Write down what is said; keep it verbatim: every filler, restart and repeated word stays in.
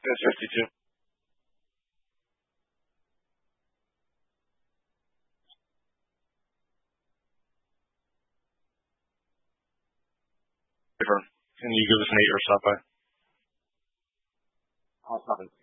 It's fifty-two. Can you give us an eight or stop by? I'll stop it.